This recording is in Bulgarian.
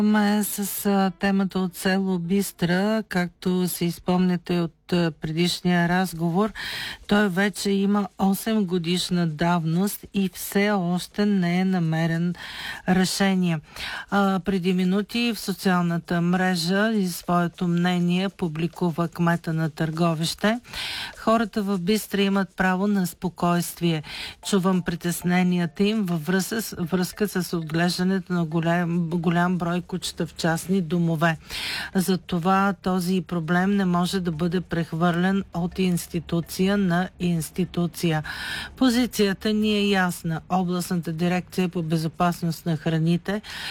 С темата от село Бистра, както си изпомняте от предишния разговор, той вече има 8 годишна давност и все още не е намерен решение. Преди минути в социалната мрежа и своето мнение публикува кмета на Търговище. Хората в Бистра имат право на спокойствие. Чувам притесненията им във връзка с отглеждането на голям брой кучета в частни домове. Затова този проблем не може да бъде прехвърлен от институция на институция. Позицията ни е ясна. Областната дирекция по безопасност на храните